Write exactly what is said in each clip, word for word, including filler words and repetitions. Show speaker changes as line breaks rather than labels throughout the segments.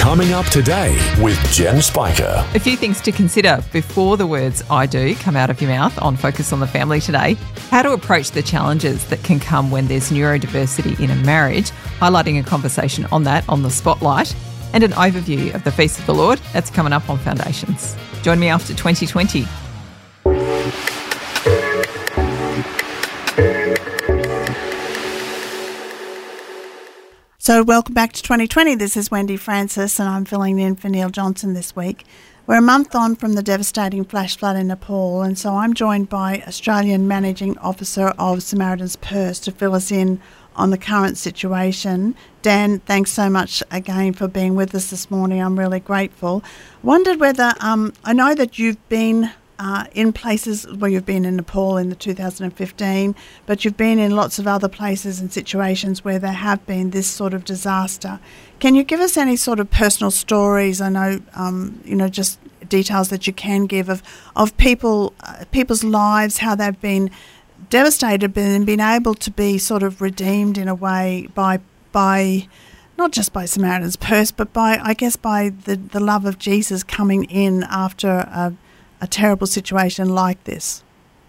Coming up today with Jen Spiker.
A few things to consider before the words I do come out of your mouth on Focus on the Family today. How to approach the challenges that can come when there's neurodiversity in a marriage, highlighting a conversation on that on the Spotlight, and an overview of the Feast of the Lord. That's coming up on Foundations. Join me after twenty twenty.
So welcome back to twenty twenty. This is Wendy Francis and I'm filling in for Neil Johnson this week. We're a month on from the devastating flash flood in Nepal, and so I'm joined by Australian Managing Officer of Samaritan's Purse to fill us in on the current situation. Dan, thanks so much again for being with us this morning. I'm really grateful. Wondered whether, um, I know that you've been Uh, in places where you've been in Nepal in the two thousand fifteen, but you've been in lots of other places and situations where there have been this sort of disaster. Can you give us any sort of personal stories? I know, um, you know, just details that you can give of of people, uh, people's lives, how they've been devastated, but then been able to be sort of redeemed in a way by by. Not just by Samaritan's Purse, but by, I guess, by the, the love of Jesus coming in after a a terrible situation like this.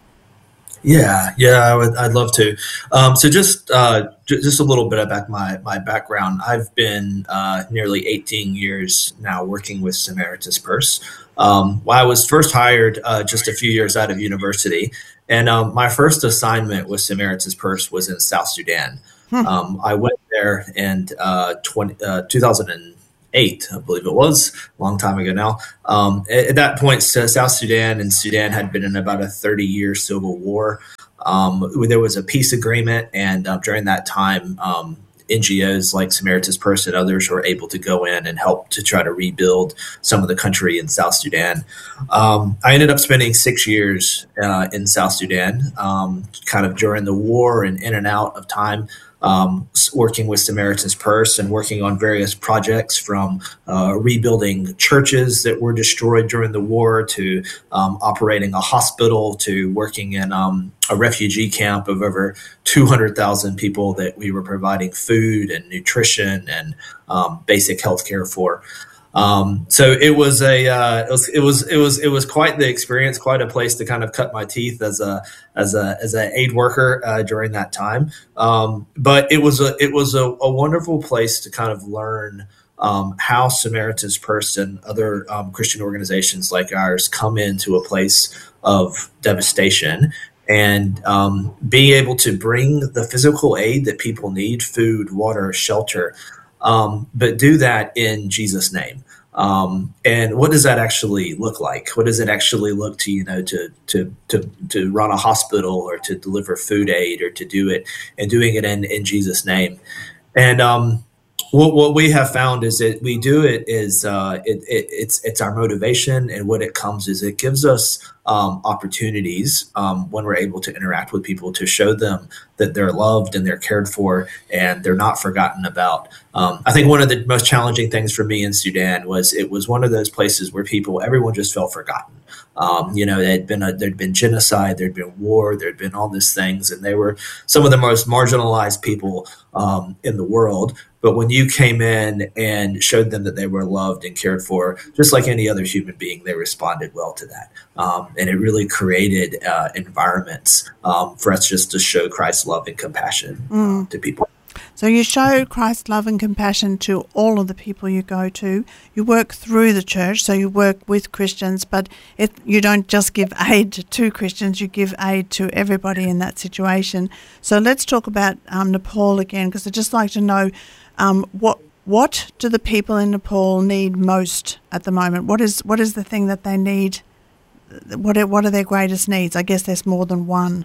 Yeah, yeah, I would, I'd love to. Um, so just uh, j- just a little bit about my, my background. I've been uh, nearly eighteen years now working with Samaritan's Purse. Um, well, I was first hired uh, just a few years out of university, and um, my first assignment with Samaritan's Purse was in South Sudan. Hmm. Um, I went there in uh, twenty, uh, two thousand eight, I believe it was, a long time ago now. Um, at, at that point, South Sudan and Sudan had been in about a thirty-year civil war. Um, there was a peace agreement, and uh, during that time, um, N G Os like Samaritan's Purse and others were able to go in and help to try to rebuild some of the country in South Sudan. Um, I ended up spending six years uh, in South Sudan, um, kind of during the war and in and out of time. Um, working with Samaritan's Purse and working on various projects, from uh, rebuilding churches that were destroyed during the war to um, operating a hospital to working in um, a refugee camp of over two hundred thousand people that we were providing food and nutrition and um, basic health care for. Um, so it was a, uh, it was, it was, it was, it was quite the experience, quite a place to kind of cut my teeth as a, as a, as an aid worker, uh, during that time. Um, but it was a, it was a, a wonderful place to kind of learn, um, how Samaritan's Purse and other, um, Christian organizations like ours come into a place of devastation and, um, being able to bring the physical aid that people need, food, water, shelter, Um, but do that in Jesus' name. Um, and what does that actually look like? What does it actually look to, you know, to, to, to, to run a hospital or to deliver food aid or to do it and doing it in, in Jesus' name? And, um, what, what we have found is that we do it is, uh, it, it, it's, it's our motivation. And what it comes is it gives us, um, opportunities, um, when we're able to interact with people to show them that they're loved and they're cared for and they're not forgotten about. Um, I think one of the most challenging things for me in Sudan was it was one of those places where people, everyone just felt forgotten. Um, you know, there'd been a, there'd been genocide, there'd been war, there'd been all these things, and they were some of the most marginalized people um, in the world. But when you came in and showed them that they were loved and cared for, just like any other human being, they responded well to that. Um, and it really created uh, environments um, for us just to show Christ's love and compassion mm. to people.
So you show Christ's love and compassion to all of the people you go to. You work through the church, so you work with Christians, but it, you don't just give aid to, to Christians, you give aid to everybody in that situation. So let's talk about um, Nepal again, because I'd just like to know um, what what do the people in Nepal need most at the moment? What is what is the thing that they need? What are, what are their greatest needs? I guess there's more than one.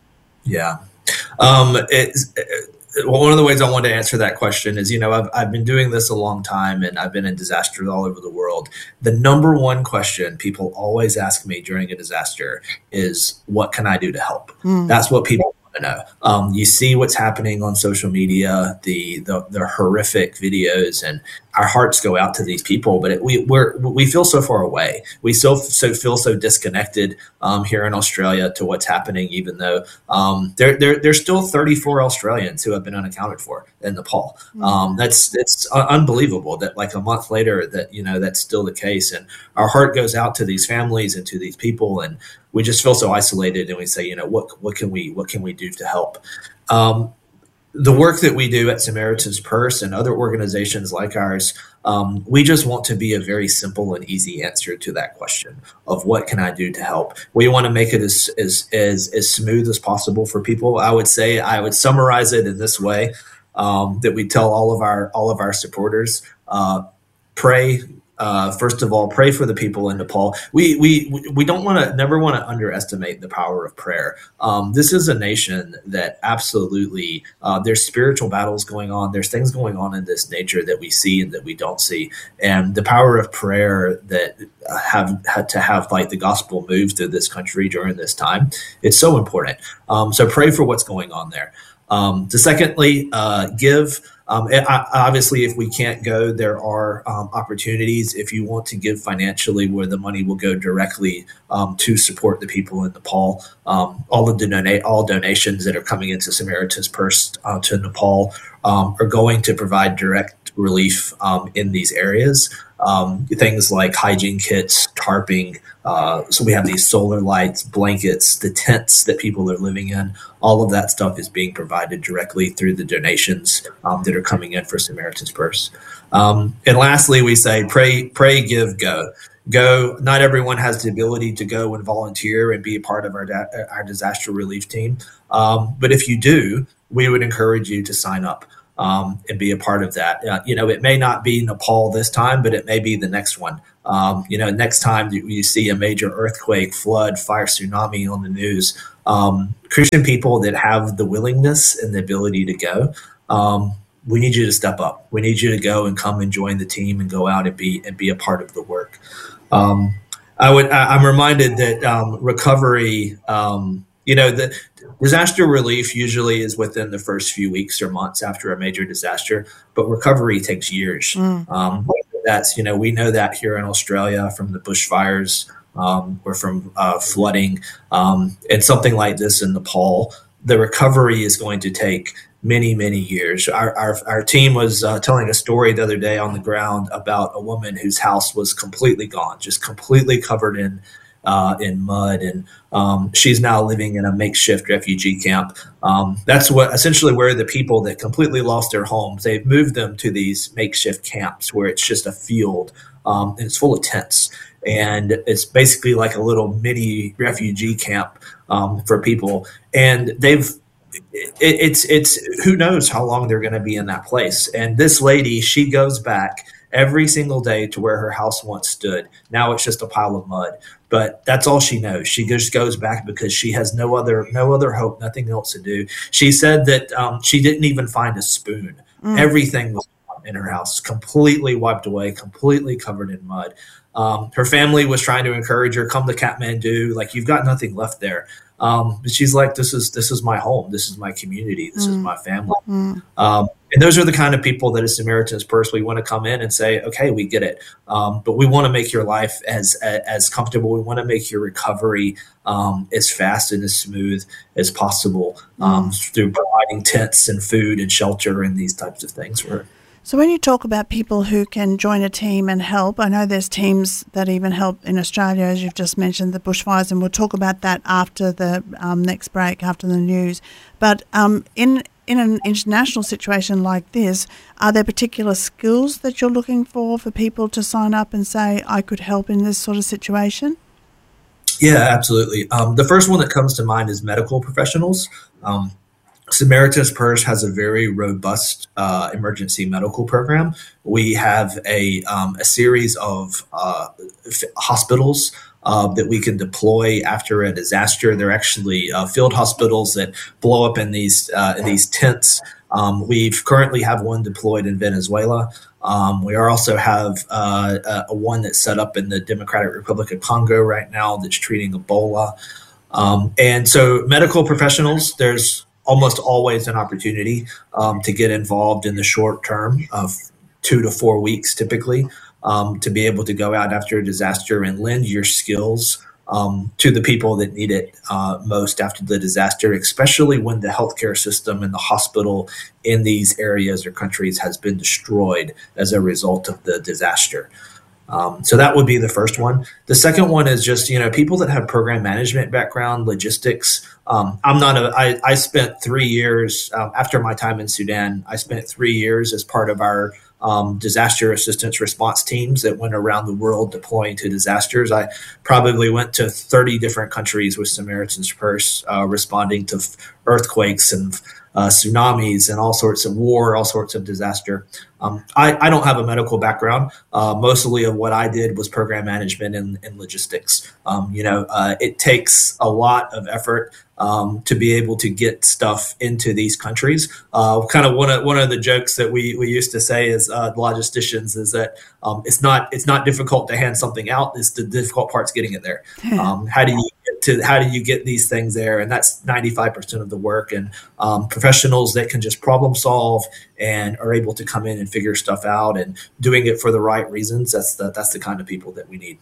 Yeah. Um, it's, well, one of the ways I want to answer that question is, you know, I've, I've been doing this a long time and I've been in disasters all over the world. The number one question people always ask me during a disaster is, what can I do to help? Mm. That's what people want to know. Um, you see what's happening on social media, the, the, the horrific videos, and our hearts go out to these people, but it, we we're, we feel so far away. We still so feel so disconnected um, here in Australia to what's happening, even though um, there, there there's still thirty-four Australians who have been unaccounted for. in Nepal. Um, that's it's uh, unbelievable that like a month later that, you know, that's still the case. And our heart goes out to these families and to these people. And we just feel so isolated, and we say, you know, what, what can we, what can we do to help? Um, the work that we do at Samaritan's Purse and other organizations like ours, um, we just want to be a very simple and easy answer to that question of what can I do to help? We want to make it as, as, as, as smooth as possible for people. I would say, I would summarize it in this way, um, that we tell all of our, all of our supporters, uh, pray. Uh, first of all, pray for the people in Nepal. We we we don't want to, never want to underestimate the power of prayer. Um, this is a nation that absolutely, uh, there's spiritual battles going on. There's things going on in this nature that we see and that we don't see. And the power of prayer that have had to have like the gospel move through this country during this time, it's so important. Um, so pray for what's going on there. Um, to secondly, uh, give. Um, obviously, if we can't go, there are um, opportunities if you want to give financially where the money will go directly um, to support the people in Nepal. Um, all of the donate, all donations that are coming into Samaritan's Purse uh, to Nepal um, are going to provide direct relief um, in these areas. Um, things like hygiene kits, tarping. Uh, so we have these solar lights, blankets, the tents that people are living in. All of that stuff is being provided directly through the donations um, that are coming in for Samaritan's Purse. Um, and lastly, we say, pray, pray, give, go. Go. Not everyone has the ability to go and volunteer and be a part of our, da- our disaster relief team. Um, but if you do, we would encourage you to sign up. Um, and be a part of that. Uh, you know, it may not be Nepal this time, but it may be the next one. Um, you know, next time you, you see a major earthquake, flood, fire, tsunami on the news, um, Christian people that have the willingness and the ability to go, um, we need you to step up. We need you to go and come and join the team and go out and be and be a part of the work. Um, I would. I, I'm reminded that um, recovery. Um, you know, the disaster relief usually is within the first few weeks or months after a major disaster, but recovery takes years. Mm. Um, that's, you know, we know that here in Australia from the bushfires um, or from uh, flooding um, and something like this in Nepal, the recovery is going to take many, many years. Our, our, our team was uh, telling a story the other day on the ground about a woman whose house was completely gone, just completely covered in Uh, in mud, and um, she's now living in a makeshift refugee camp. Um, that's what essentially where the people that completely lost their homes, they've moved them to these makeshift camps where it's just a field um, and it's full of tents, and it's basically like a little mini refugee camp um, for people. And they've it, it's it's who knows how long they're going to be in that place. And this lady, she goes back every single day to where her house once stood. Now it's just a pile of mud. But that's all she knows. She just goes back because she has no other no other hope, nothing else to do. She said that um, she didn't even find a spoon. Mm. Everything was in her house, completely wiped away, completely covered in mud. Um, her family was trying to encourage her, come to Kathmandu, like you've got nothing left there. Um, but she's like, this is this is my home. This is my community. This mm. is my family. Mm. Um, and those are the kind of people that as Samaritan's Purse, we want to come in and say, okay, we get it. Um, but we want to make your life as, as, as comfortable. We want to make your recovery um, as fast and as smooth as possible um, mm. through providing tents and food and shelter and these types of things for her.
So when you talk about people who can join a team and help, I know there's teams that even help in Australia, as you've just mentioned, the bushfires, and we'll talk about that after the um, next break, after the news. But um, in in an international situation like this, are there particular skills that you're looking for for people to sign up and say, I could help in this sort of situation?
Yeah, absolutely. Um, the first one that comes to mind is medical professionals. Um, Samaritan's Purse has a very robust uh, emergency medical program. We have a um, a series of uh, f- hospitals uh, that we can deploy after a disaster. They're actually uh, field hospitals that blow up in these uh, in these tents. Um, we currently have one deployed in Venezuela. Um, we also have uh, a, a one that's set up in the Democratic Republic of Congo right now that's treating Ebola. Um, and so medical professionals, there's almost always an opportunity um, to get involved in the short term of two to four weeks typically um, to be able to go out after a disaster and lend your skills um, to the people that need it uh, most after the disaster, especially when the healthcare system and the hospital in these areas or countries has been destroyed as a result of the disaster. Um, so that would be the first one. The second one is just, you know, people that have program management background, logistics. Um, I'm not a, I, I spent three years um, after my time in Sudan. I spent three years as part of our um, disaster assistance response teams that went around the world deploying to disasters. I probably went to thirty different countries with Samaritan's Purse, uh, responding to f- earthquakes and Uh, tsunamis and all sorts of war, all sorts of disaster. Um, I, I don't have a medical background. Uh, mostly of what I did was program management and, and logistics. Um, you know, uh, it takes a lot of effort um, to be able to get stuff into these countries. Uh, kind of one of one of the jokes that we we used to say as uh, logisticians is that um, it's not it's not difficult to hand something out. It's the difficult part's getting it there. Um, how do you get to how do you get these things there? And that's ninety-five percent of the work. And um, professionals that can just problem solve and are able to come in and figure stuff out and doing it for the right reasons. That's the that's the kind of people that we need.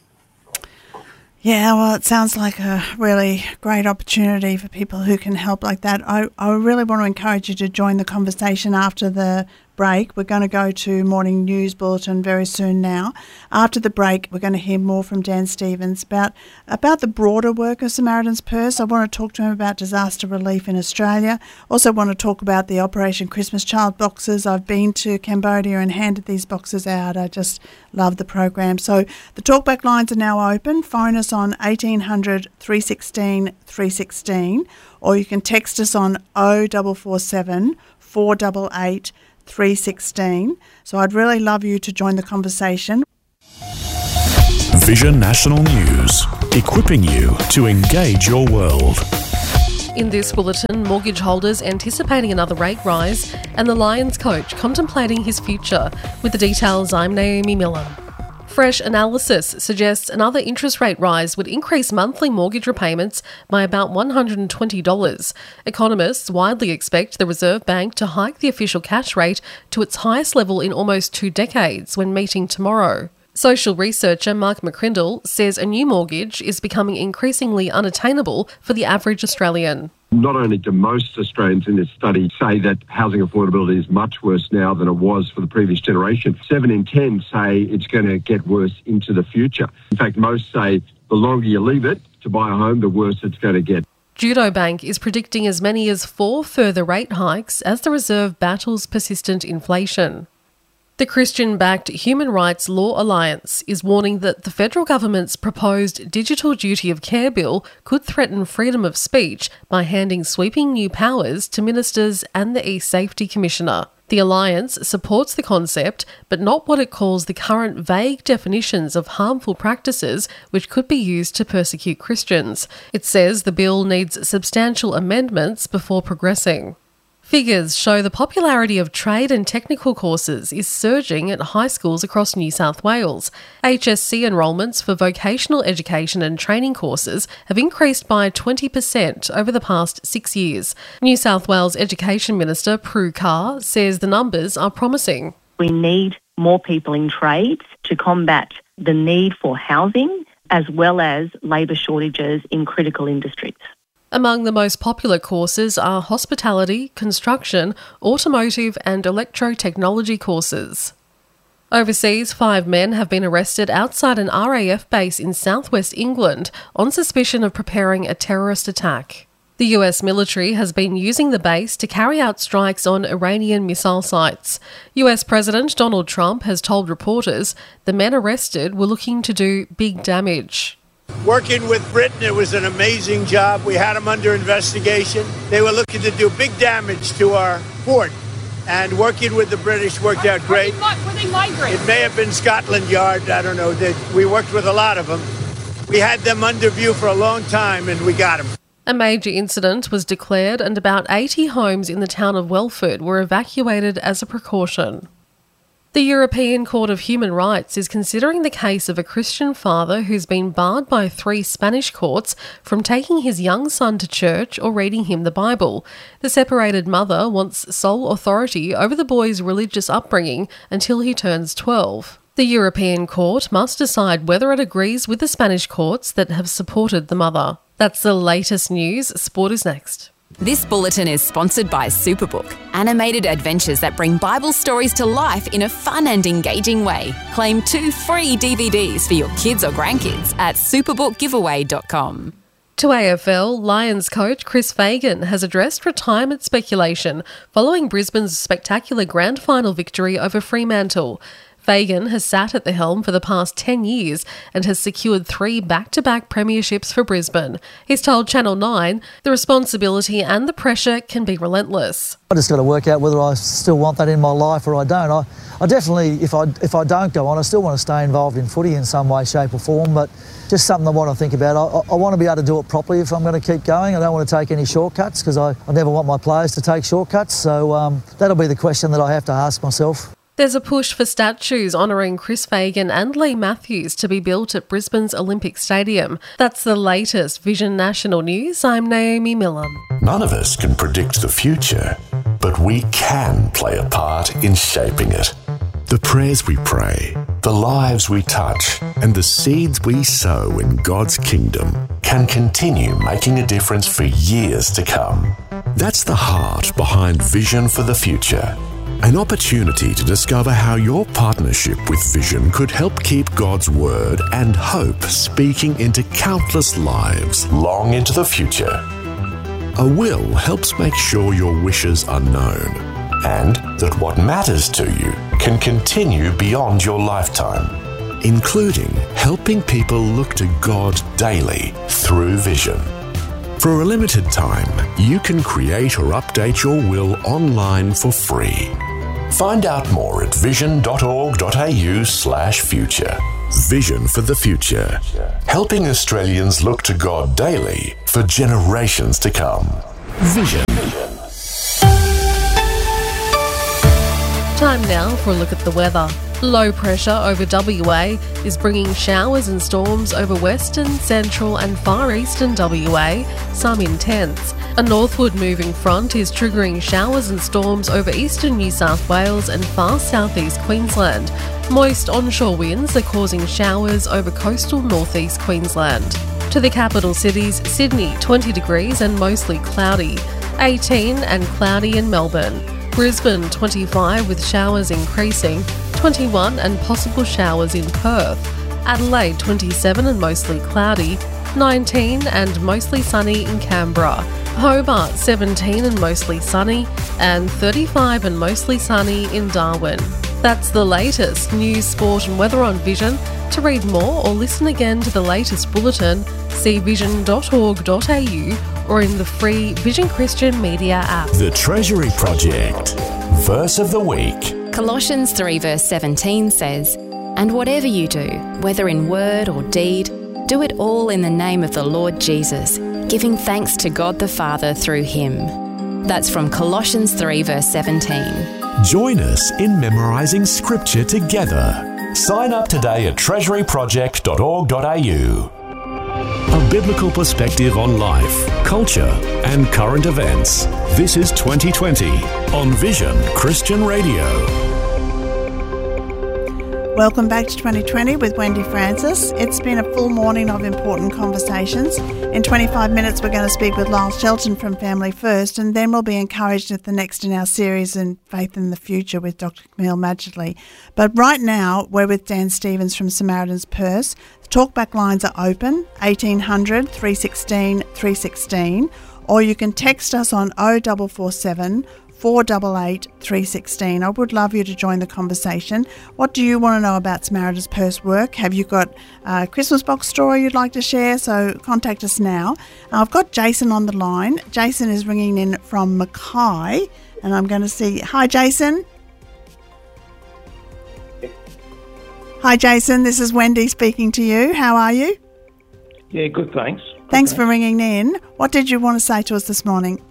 Yeah, well, it sounds like a really great opportunity for people who can help like that. I, I really want to encourage you to join the conversation after the break. We're going to go to Morning News Bulletin very soon now. After the break, we're going to hear more from Dan Stevens about, about the broader work of Samaritan's Purse. I want to talk to him about disaster relief in Australia. Also want to talk about the Operation Christmas Child boxes. I've been to Cambodia and handed these boxes out. I just love the program. So the talkback lines are now open. Phone us on eighteen hundred, three one six, three one six, or you can text us on oh four four seven, four eight eight, three one six. So I'd really love you to join the conversation.
Vision National News, equipping you to engage your world.
In this bulletin, mortgage holders anticipating another rate rise and the Lions coach contemplating his future. With the details, I'm Naomi Millen. Fresh analysis suggests another interest rate rise would increase monthly mortgage repayments by about one hundred twenty dollars. Economists widely expect the Reserve Bank to hike the official cash rate to its highest level in almost two decades when meeting tomorrow. Social researcher Mark McCrindle says a new mortgage is becoming increasingly unattainable for the average Australian.
Not only do most Australians in this study say that housing affordability is much worse now than it was for the previous generation, seven in ten say it's going to get worse into the future. In fact, most say the longer you leave it to buy a home, the worse it's going to get.
Judo Bank is predicting as many as four further rate hikes as the Reserve battles persistent inflation. The Christian-backed Human Rights Law Alliance is warning that the federal government's proposed Digital Duty of Care bill could threaten freedom of speech by handing sweeping new powers to ministers and the e-Safety Commissioner. The Alliance supports the concept, but not what it calls the current vague definitions of harmful practices which could be used to persecute Christians. It says the bill needs substantial amendments before progressing. Figures show the popularity of trade and technical courses is surging at high schools across New South Wales. H S C enrolments for vocational education and training courses have increased by twenty percent over the past six years. New South Wales Education Minister Prue Carr says the numbers are promising.
We need more people in trades to combat the need for housing as well as labour shortages in critical industries.
Among the most popular courses are hospitality, construction, automotive and electro-technology courses. Overseas, five men have been arrested outside an R A F base in southwest England on suspicion of preparing a terrorist attack. The U S military has been using the base to carry out strikes on Iranian missile sites. U S President Donald Trump has told reporters the men arrested were looking to do big damage.
Working with Britain, it was an amazing job. We had them under investigation. They were looking to do big damage to our port. And working with the British worked out great.
Were they migrants?
It may have been Scotland Yard. I don't know. They, we worked with a lot of them. We had them under view for a long time, and we got them.
A major incident was declared, and about eighty homes in the town of Welford were evacuated as a precaution. The European Court of Human Rights is considering the case of a Christian father who's been barred by three Spanish courts from taking his young son to church or reading him the Bible. The separated mother wants sole authority over the boy's religious upbringing until he turns twelve. The European Court must decide whether it agrees with the Spanish courts that have supported the mother. That's the latest news. Sport is next.
This bulletin is sponsored by Superbook, animated adventures that bring Bible stories to life in a fun and engaging way. Claim two free D V Ds for your kids or grandkids at superbook giveaway dot com.
To A F L, Lions coach Chris Fagan has addressed retirement speculation following Brisbane's spectacular grand final victory over Fremantle. Fagan has sat at the helm for the past ten years and has secured three back-to-back premierships for Brisbane. He's told Channel nine the responsibility and the pressure can be relentless.
I just got to work out whether I still want that in my life or I don't. I, I definitely, if I if I don't go on, I still want to stay involved in footy in some way, shape or form, but just something I want to think about. I, I want to be able to do it properly if I'm going to keep going. I don't want to take any shortcuts because I, I never want my players to take shortcuts. So um, that'll be the question that I have to ask myself.
There's a push for statues honouring Chris Fagan and Lee Matthews to be built at Brisbane's Olympic Stadium. That's the latest Vision National News. I'm Naomi Millam.
None of us can predict the future, but we can play a part in shaping it. The prayers we pray, the lives we touch, and the seeds we sow in God's kingdom can continue making a difference for years to come. That's the heart behind Vision for the Future. An opportunity to discover how your partnership with Vision could help keep God's word and hope speaking into countless lives long into the future. A will helps make sure your wishes are known and that what matters to you can continue beyond your lifetime, including helping people look to God daily through Vision. For a limited time, you can create or update your will online for free. Find out more at vision.org.au slash future. Vision for the Future. Helping Australians look to God daily for generations to come. Vision.
Time now for a look at the weather. Low pressure over W A is bringing showers and storms over western, central and far eastern W A, some intense. A northward moving front is triggering showers and storms over eastern New South Wales and far southeast Queensland. Moist onshore winds are causing showers over coastal northeast Queensland. To the capital cities, Sydney twenty degrees and mostly cloudy, eighteen and cloudy in Melbourne. Brisbane twenty-five with showers increasing, twenty-one and possible showers in Perth. Adelaide twenty-seven and mostly cloudy, nineteen and mostly sunny in Canberra. Hobart seventeen and mostly sunny, and thirty-five and mostly sunny in Darwin. That's the latest news, sport and weather on Vision. To read more or listen again to the latest bulletin, see vision dot org dot a u or in the free Vision Christian Media app.
The Treasury Project. Verse of the Week.
Colossians three verse seventeen says, "And whatever you do, whether in word or deed, do it all in the name of the Lord Jesus, giving thanks to God the Father through him." That's from Colossians three verse seventeen.
Join us in memorising scripture together. Sign up today at treasury project dot org dot a u. A biblical perspective on life, culture and current events. This is twenty twenty on Vision Christian Radio.
Welcome back to twenty twenty with Wendy Francis. It's been a full morning of important conversations. In twenty-five minutes, we're going to speak with Lyle Shelton from Family First, and then we'll be encouraged at the next in our series in Faith in the Future with Doctor Camille Madgley. But right now, we're with Dan Stevens from Samaritan's Purse. The talkback lines are open, eighteen hundred, three one six, three one six, or you can text us on oh four four seven, four eight eight, three one six. I would love you to join the conversation. What do you want to know about Samaritan's Purse work? Have you got a Christmas box story you'd like to share? So contact us now. I've got Jason on the line. Jason is ringing in from Mackay, and I'm going to see. Hi, Jason. Hi, Jason. This is Wendy speaking to you. How are you?
Yeah, good, thanks. Good,
thanks,
thanks
for ringing in. What did you want to say to us this morning?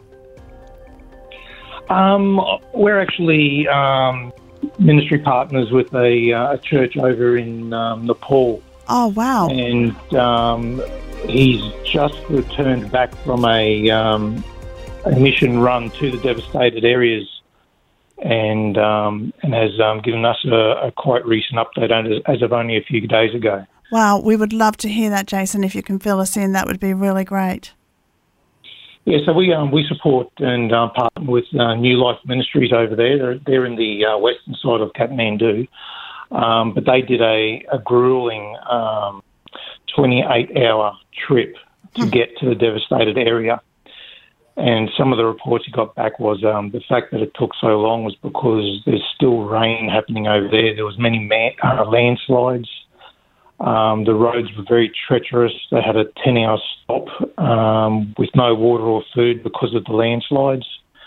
Um, we're actually um, ministry partners with a, uh, a church over in um, Nepal.
Oh, wow.
And um, he's just returned back from a, um, a mission run to the devastated areas. and um, and has um, given us a, a quite recent update as, as of only a few days ago.
Wow, we would love to hear that, Jason. If you can fill us in, that would be really great.
Yeah, so we um, we support and um, partner with uh, New Life Ministries over there. They're, they're in the uh, western side of Kathmandu, um, but they did a, a grueling um, twenty-eight hour trip to get to the devastated area. And some of the reports he got back was um, the fact that it took so long was because there's still rain happening over there. There was many man- uh, landslides. Um, the roads were very treacherous. They had a ten hour stop um, with no water or food because of the landslides.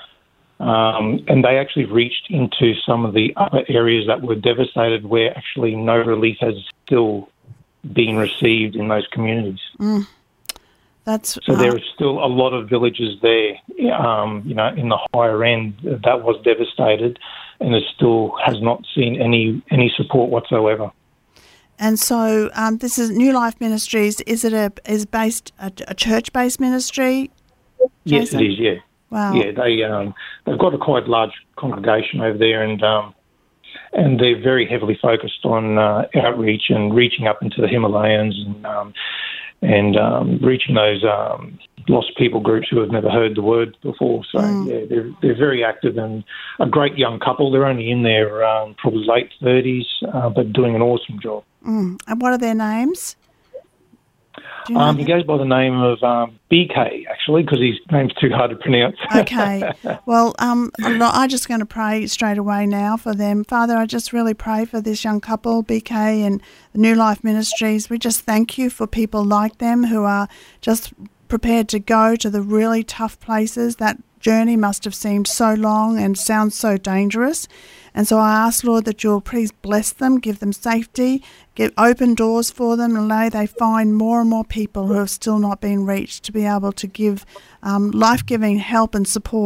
Um, and they actually reached into some of the other areas that were devastated where actually no relief has still been received in those communities.
Mm. That's
so
uh,
there are still a lot of villages there, um, you know, in the higher end that was devastated, and it still has not seen any any support whatsoever.
And so um, this is New Life Ministries. Is it a is based a, a church-based ministry?
Yes, Jason? It is. Yeah.
Wow.
Yeah, they um, they've got a quite large congregation over there, and um, and they're very heavily focused on uh, outreach and reaching up into the Himalayas and um, and um, reaching those um, lost people groups who have never heard the word before. So mm. yeah, they're they're very active and a great young couple. They're only in their um, probably late thirties, uh, but doing an awesome job.
Mm. And what are their names?
You know um, he goes by the name of um, B K, actually, because his name's too hard to pronounce.
Okay. Well, um, I'm just going to pray straight away now for them. Father, I just really pray for this young couple, B K and the New Life Ministries. We just thank you for people like them who are just prepared to go to the really tough places. That journey must have seemed so long and sounds so dangerous. And so I ask, Lord, that you'll please bless them, give them safety, give open doors for them, and may they find more and more people who have still not been reached to be able to give um, life-giving help and support